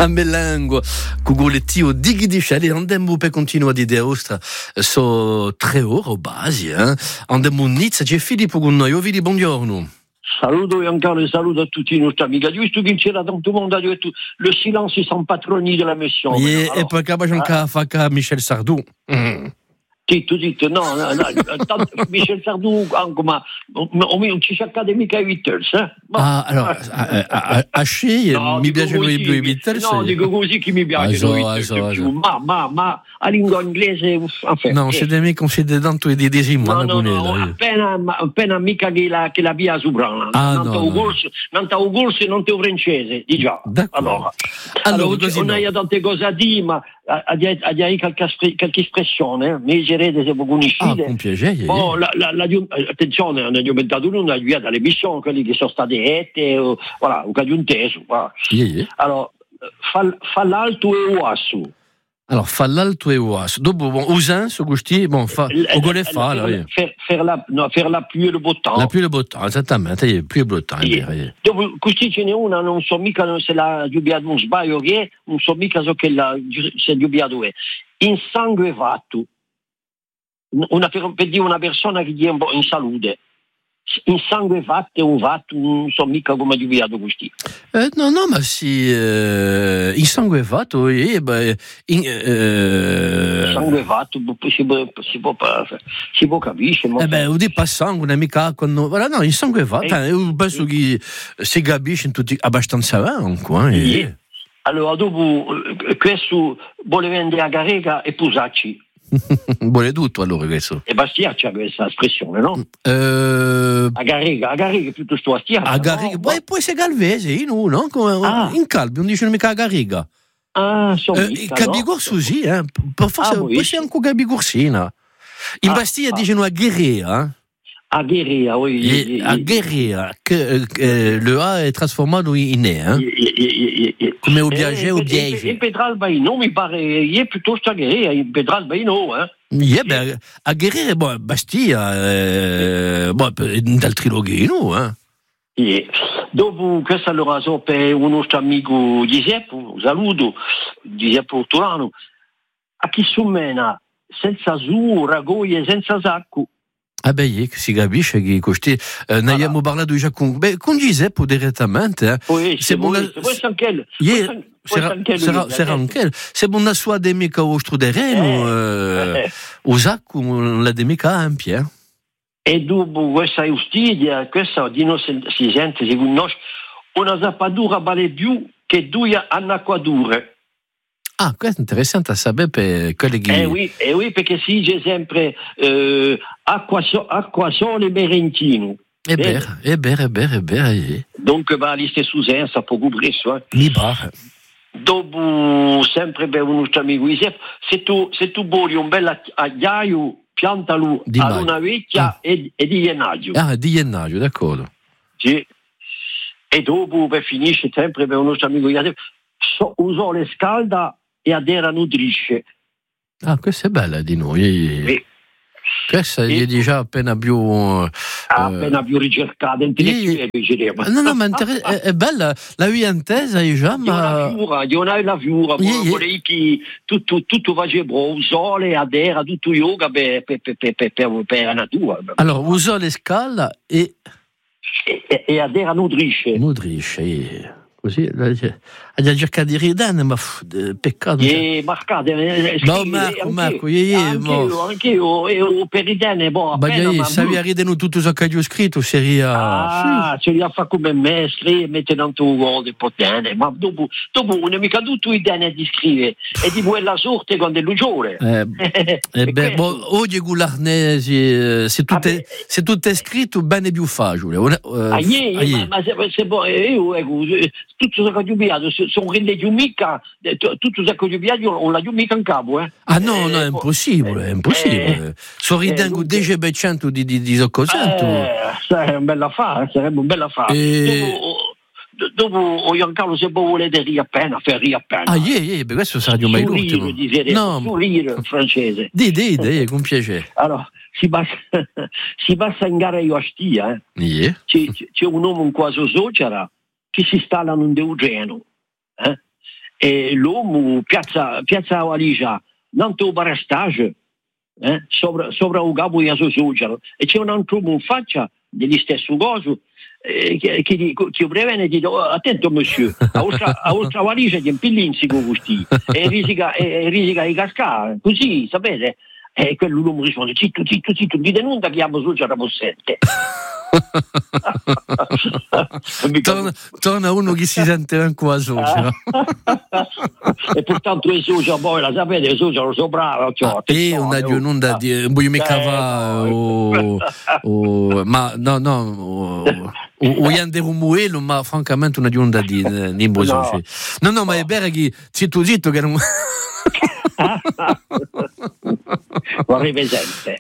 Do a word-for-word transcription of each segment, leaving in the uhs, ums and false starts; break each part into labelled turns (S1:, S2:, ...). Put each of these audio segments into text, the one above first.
S1: a melango cugolettio dighi di scelle andemmo per continuare di deostra so tre ore basi eh andemmo nizza c'è Filippo con noi Ovidi buongiorno.
S2: Saluto Giancarlo e saluto a tutti i nostri amici. Giusto che c'era tanto mondo, ha detto le silence sont patroni della mission.
S1: E, e poi che abbiamo anche fatto Michel Sardou. Mm.
S2: Zitto, zitto, no, no, no tanto Michel Sardou, anche, ma non ci cercate mica i Beatles, eh?
S1: Ma, ah, allora, a, a, a sci no, mi piacciono i due Beatles.
S2: No, dico così che mi piacciono i Beatles, ma, ma, ma, a lingua inglese, enfin,
S1: no, siete mica, siete tanto di decima,
S2: no, no, no, appena, appena mica che la, che la via sopra,
S1: ah,
S2: non
S1: no,
S2: t'ho no. corso e non t'ho francese, di già.
S1: Allora,
S2: allora, così non hai tante cose a dire, ma a dire qualche, qualche espressione, mi direte se voi conoscete.
S1: Ah, con piacere.
S2: Oh, la, la, la, attenzione, ne ho diventato uno via dalle missioni, quelli che sono state rette, o, voilà, o che hanno inteso. Voilà.
S1: Yeah, yeah.
S2: Allora, fa, fa l'alto e o asso.
S1: Allora, fa l'alto e o asso. Dopo, bon, usin, su gusti, bon, fa, o gole fa, là,
S2: faire, faire, faire, la, no, faire la pluie e le beau temps.
S1: La pluie e le beau temps, esattamente, pluie e le beau temps.
S2: Yeah. Yeah. Dopo, così ce n'è una, non so mica se la giubiato, non sbaglio che è, non so mica so che la, se giubiato è. In sangue vatto. Una, per dire una persona che è un po' in salute. In sangue fatto un vatto, non so mica come giubiato questi.
S1: Eh, no, no, ma sì, eh, in sangue fatto, eh, beh, in, eh,
S2: sangue fatto, si può, si può, si può capire.
S1: Eh beh, o di passangue, una mica quando, no, in sangue fatto, eh, io penso che si capisce in tutti abbastanza anche. Eh.
S2: Yeah. Allora, dopo, questo vuole vendere a Garega e Pusacci.
S1: Vuole tutto allora questo.
S2: E Bastia c'ha questa espressione, no?
S1: Uh,
S2: a Garega, a Garega piuttosto a Stia.
S1: A Garega, no? Poi, poi sei galvese, in uno, no? Ah. In Calvi, non dicono mica a Garega.
S2: Ah, so
S1: uh,
S2: mica,
S1: Cabigorso no? Sì, eh. Forse,
S2: ah,
S1: poi c'è anche Cabigorsina. In ah, Bastia ah. dicono a Guerrea, eh?
S2: A Guerrea, oui.
S1: Et, et, a Guerrea, que, que le A è trasformato in E, eh?
S2: E, e, e,
S1: come o Biagé o Biagé.
S2: In Pedralbaino, mi pare, è piuttosto a Guerrea, in Pedralbaino, eh?
S1: Yeah, beh, a Guerrea, boh, Bastia, eh, boh, dal Triloghino, eh?
S2: Yeah. Dopo questo allora so per un nostro amico Giuseppe, un saluto, Giuseppe Ortolano, a chi summena senza su, ragoglie, senza sacco.
S1: Ah beh, si capisce che questi eh, ne abbiamo parlato già con beh, con Giuseppe direttamente eh.
S2: Poi se buona se anche
S1: sarà anche se buona sua demica o strudereno o sacco la demica ampia
S2: e dopo questa giustizia questa di noi si sente si conosce una zappatura vale più che due annacquature.
S1: Ah, questo è interessante a sapere per quelli che...
S2: Eh oui, eh oui, perché si dice sempre eh, acqua, so, acqua sole merentino.
S1: È vero, è vero, è vero, è vero.
S2: Donc, va agli stessi sensi, a poco presso. Eh.
S1: Mi va.
S2: Dopo, sempre per un nostro amico Giuseppe, se tu, se tu vuoi un bel agliaio, piantalo
S1: di
S2: ad una vecchia ah. e, e di gennaio.
S1: Ah, di gennaio, d'accordo.
S2: Sì. E dopo, per finisce sempre per un nostro amico Giuseppe, so, usò le scalda e adera nutrisce.
S1: Ah, questa è bella di noi.
S2: Sì.
S1: Questa è già appena più uh,
S2: appena più ricercata intellettuale, diremo.
S1: No, no, ma inter- è, è bella la via intesa già, ma
S2: di una la fiura, vorrei che tutto tutto faceva il sole, adera tutto yoga per per per per, per, per la natura.
S1: Allora, usò le scala e
S2: e, e adera nutrisce.
S1: Nutrisce. Così ha già cercato di ridere, ma peccato.
S2: Eh, marcate,
S1: no, Marco, Marco, io,
S2: anch'io, anch'io, io per ridere, boh,
S1: ma io, se aveva ridere tutto ciò che ho scritto, seria.
S2: Ah, ce li ha fatto come mestre, mette tanto gol potente, ma dopo, dopo non è mica tutto idea di scrivere, e di quella sorte quando è l'ugiore.
S1: Eh, eh beh, boh, oggi Gularnesi, se tutto è, se tutto è scritto, bene più facile.
S2: Ah, yeah, ma se, se, io, ecco, tutto ciò che ho piato, sono rende giumica, tutto ciò che ho piato non la giumica in capo, eh.
S1: Ah no, no, è impossibile, è impossibile. Eh, Sorridengo eh, dieci per cento di di di soccosento.
S2: Eh, sarebbe un bel affare, sarebbe un bel affare.
S1: Eh,
S2: dopo, dopo Giancarlo se voi volete riappena, fer riappena.
S1: Ah, yeah, yeah, per questo sarà mai l'ultimo.
S2: No, sourire francese.
S1: Di, di, di, con piacere.
S2: Allora, si passa, si passa in gara io a Stia, eh.
S1: Yeah.
S2: C'è, c'è un uomo in quasi sociara che si installa in un deugeno, eh? e l'uomo piazza, piazza Valigia, nanto barastage, eh, sopra, sopra un capo di suocero, e c'è un altro uomo in faccia degli stessi cosi, eh, che, che, che prevene e dice, oh, attento monsieur, a oltre Valigia c'è un pillinzi con questi, e risica, e risica di cascare, così, sapete? E quello l'uomo risponde, zitto, zitto, zitto, di denuncia che abbiamo suocero possente.
S1: torna, torna uno che si sente anche la suocera.
S2: E pertanto il suocero poi la sapete, il suocero so bravo, cioè,
S1: ah, e una di un'onda di non voglio mica va o, o ma no no o, o yande rumuelo ma francamente una di un'onda di nimbo no. no no ma è vero che zitto zitto che non
S2: vorrei presente.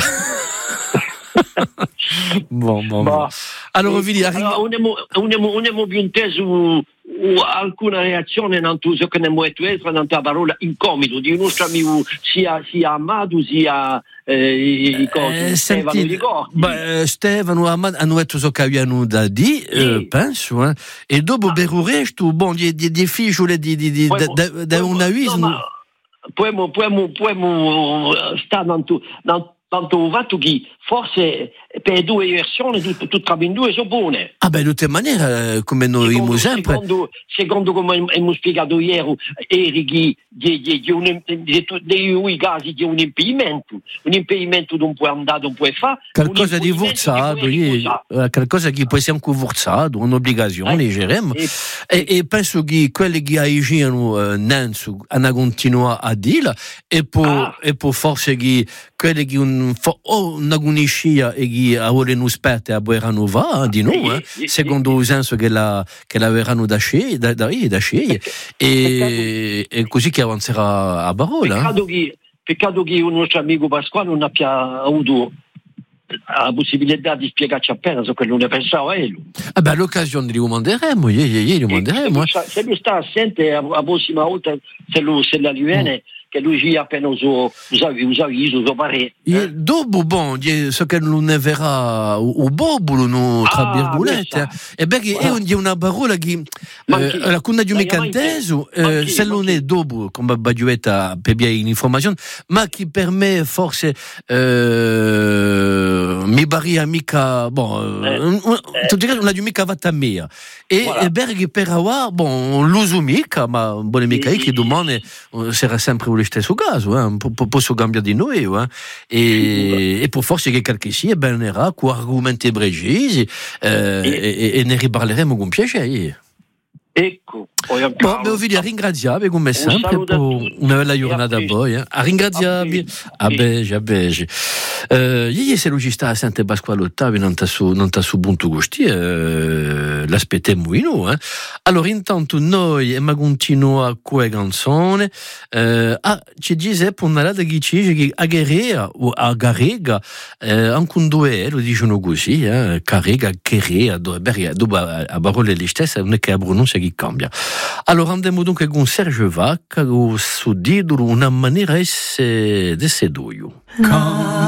S1: Bon, bon, bon. Allora, vedi,
S2: allora, non abbiamo più inteso alcuna reazione non tu che ne muoio entra non la parola incomodo di un nostro amico sia sia amato sia eh, i cosi eh, Stefano ricordi
S1: beh, Stefano hanno detto so che avevano da di eh, penso eh. E dopo per il resto bon di di di figlie di di di da una vita
S2: possiamo possiamo possiamo stare tanto tanto il fatto che forse per due versioni tutte tut in due sono buone.
S1: Ah beh, di tutte maniere, come noi abbiamo sempre.
S2: Secondo, secondo come abbiamo spiegato ieri, Eric, di, di, di, un, di, di un casi di un impedimento, un impedimento non può andare, non può fare.
S1: Qualcosa di forzato, qualcosa che può essere anche forzato, un'obbligazione, eh, geremo. E, e, e penso che quelli che agiscono Nanzu hanno continuato a dire, e poi ah. e poi forse che quelli che un, o una guniscia e che vogliono sperte a Boerano va di noi, eh, secondo il senso che la che la verranno da scegliere, da, da, da scegliere e, e così che avanzerà a Barola.
S2: Peccato che, peccato che un nostro amico Pasquale non abbia avuto la possibilità di spiegarci appena su quello che ne pensava lui.
S1: Ah beh, all'occasione gli manderemo, gli, gli, gli manderemo.
S2: Se, se lui sta assente la prossima volta, se, lui, se la viene, mm. che lui ci appena uso usaviso, uso pare.
S1: Eh? Dopo, bon, so che non ne verrà o bobolo, no, tra ah, virgolette, e beh, che è un, una parola che eh, la cunna di un mecanteso, eh, se non è dopo, come bagiuetta per via in informazione, ma che per me forse eh, mi baria mica, bon, eh, un, un, eh. una di mica vatta mia. E voilà. Berghi per avoir, bon, l'uso mica, ma buone mica, che domani sarà sempre lo stesso caso, eh? P- posso cambiare di noi, eh? E, e può forse che qualche sia benera con argomenti precisi eh, e, e, e ne riparleremo con piacere.
S2: Ecco, poi
S1: bon, devo dire, ringraziarvi come sempre per una bella giornata a voi, eh? A ringraziarvi a Bege, a Bege. Uh, ieri se lui ci sta a Sante Pasquale Ottavi non t'ha su, non t'ha su punto gusti, uh, l'aspettiamo in noi, eh? Allora intanto noi e ma continua a quella canzone uh, ah, ci dice per una data che ci dice che a Guerrea o a Garega uh, anche un due lo dicono così, eh? Carrega, Guerrea, dove a, a parole le stesse non è che la pronuncia che cambia. Allora andiamo dunque con Serge Vacca su di una maniera di seduio.